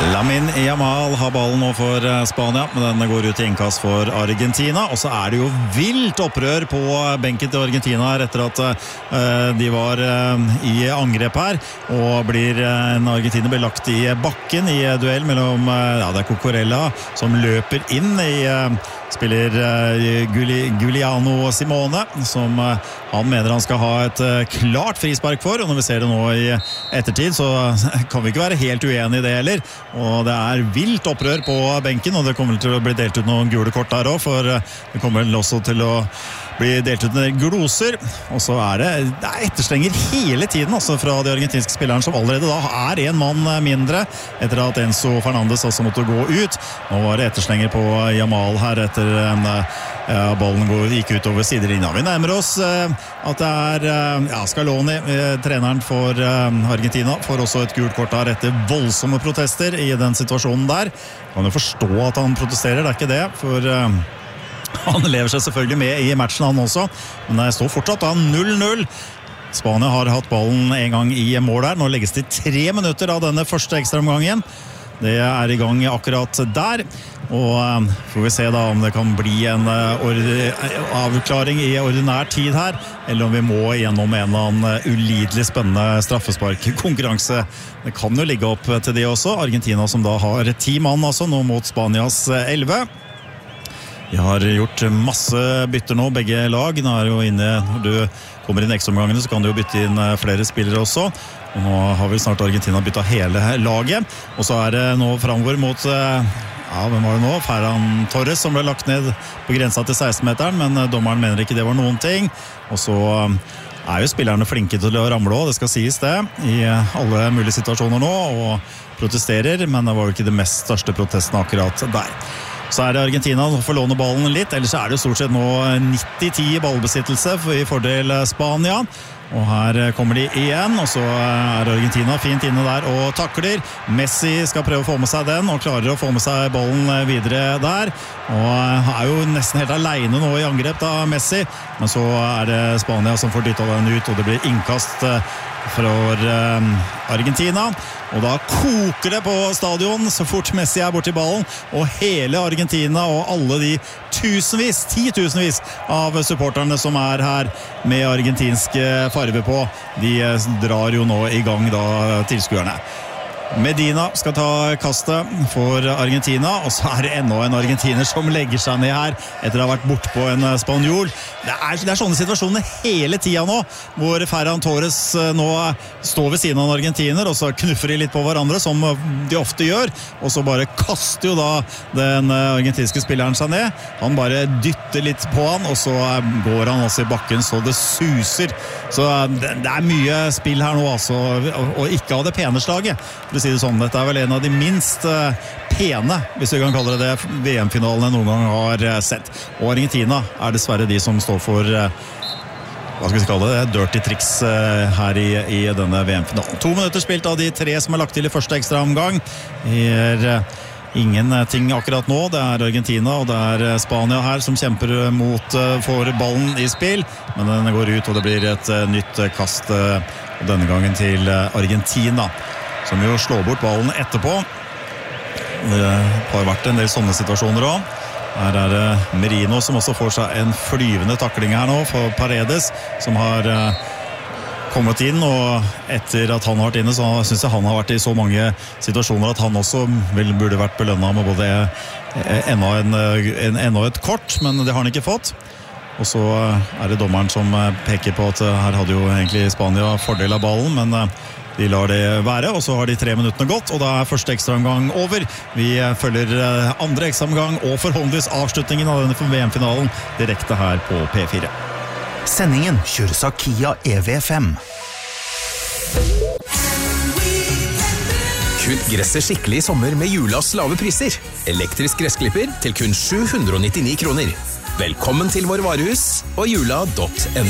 Lamine Yamal har ballen nå for Spania, men den går ut i innkast for Argentina, og så det jo vilt opprør på benken til Argentina her etter at de var i angrep her, og en argentiner blir lagt i bakken i duell mellom, det Cucurella som løper inn i spiller Giuliano Simone, som han mener han skal ha et klart frispark for, og når vi ser det nå i ettertid, så kan vi ikke være helt uenige i det heller, og det vilt opprør på benken, og det kommer til å bli delt ut noen gule kort der også, for det kommer også til å bli delt ut en gloser, og så det etterstenger hele tiden altså, fra de argentinske spilleren som allerede da en mann mindre etter at Enzo Fernandes også måtte gå ut. Nå var det etterstenger på Yamal her etter ballen gikk ut over sidelinja. Vi nærmer oss at det Scaloni, treneren for Argentina, får også et gult kort her etter voldsomme protester i den situasjonen der. Kan jo forstå at han protesterer, det ikke det, for han lever seg selvfølgelig med i matchen han også, men det står fortsatt 0-0. Spania har hatt ballen en gang i mål der. Nå legges det 3 minutter av denne første ekstraomgangen. Det i gang akkurat der, og får vi se da om det kan bli en avklaring i ordinær tid her, eller om vi må gjennom en eller annen ulidelig spennende straffesparkkonkurranse. Det kan jo ligge opp til det også. Argentina som da har 10 mann altså, nå mot Spanias 11. De har gjort masse bytter nå, begge lag. Nå jo inne, når du kommer inn i ekstraomgangene, så kan du jo bytte inn flere spillere også. Og nå har vi snart Argentina byttet hele laget. Og så det nå fremover mot, hvem var det nå? Ferran Torres som ble lagt ned på grensa til 16-meteren, men dommeren mener ikke det var noen ting. Og så jo spillerne flinke til å ramle også, det skal sies det, i alle mulige situasjoner nå, og protesterer, men det var jo ikke det mest største protesten akkurat der. Så det Argentina som får låne ballen litt, ellers det stort sett nå 90-10 ballbesittelse i fordel Spania. Og her kommer de igjen, og så Argentina fint inne der og takler. Messi skal prøve å få med seg den, og klarer å få med seg ballen videre der. Og jo nesten helt alene nå i angrep da, Messi. Men så det Spania som får dyttet den ut, og det blir innkast for Argentina. Og da koker det på stadion så fort Messi borti ballen, og hele Argentina og alle de titusenvis av supporterne som her med argentinske farve på, de drar jo nå i gang da tilskuerne. Medina skal ta kastet for Argentina, og så det enda en argentiner som legger seg ned her etter å ha vært bort på en spanjol. Det sånne situasjoner hele tiden nå, hvor Ferran Torres nå står ved siden av en argentiner, og så knuffer de litt på hverandre, som de ofte gjør, og så bare kaster jo da den argentinske spilleren seg ned. Han bare dytter litt på han, og så går han også i bakken, så det suser. Så det mye spill her nå, altså, og ikke av det pene slaget. For å si det sånn, dette vel en av de minst pene, hvis vi kan kalle det VM-finalene noen gang har sett. Og Argentina dessverre de som står for hva skal vi kalle det, dirty tricks her i denne VM-finalen. 2 minutter spilt av de 3 som lagt til i første ekstra omgang. Ingenting akkurat nå. Det Argentina og det Spania her som kjemper mot for ballen i spill, men den går ut og det blir et nytt kast denne gangen til Argentina, som jo slår bort ballen etterpå. Det har vært en del sånne situasjoner også. Her det Merino som også får seg en flyvende takling her nå for Paredes, som har kommet inn, og etter at han har vært inne, så synes jeg han har vært i så mange situasjoner at han også burde vært belønnet med både enda et kort, men det har han ikke fått. Og så det dommeren som peker på at her hadde jo egentlig Spania fordel av ballen, men de lar det være, og så har de 3 minuttene gått, og da første ekstraomgang over. Vi følger andre ekstraomgang og forhåndvis avslutningen av denne VM-finalen direkte her på P4. Sendingen kjøres av Kia EV5. Kutt gresset skikkelig i sommer med Julas lave priser. Elektrisk gressklipper til kun 799 kroner. Velkommen til vår varehus og jula.no.